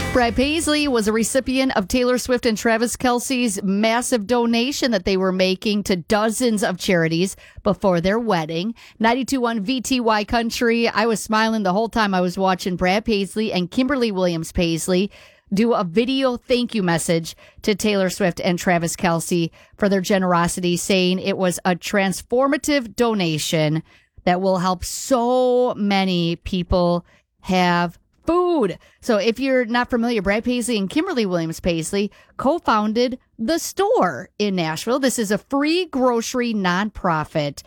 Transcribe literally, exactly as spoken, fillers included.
Brad Paisley was a recipient of Taylor Swift and Travis Kelce's massive donation that they were making to dozens of charities before their wedding. ninety-two point one V T Y Country. I was smiling the whole time I was watching Brad Paisley and Kimberly Williams Paisley do a video thank you message to Taylor Swift and Travis Kelce for their generosity, saying it was a transformative donation that will help so many people have food. So if you're not familiar, Brad Paisley and Kimberly Williams Paisley co-founded The Store in Nashville. This is a free grocery nonprofit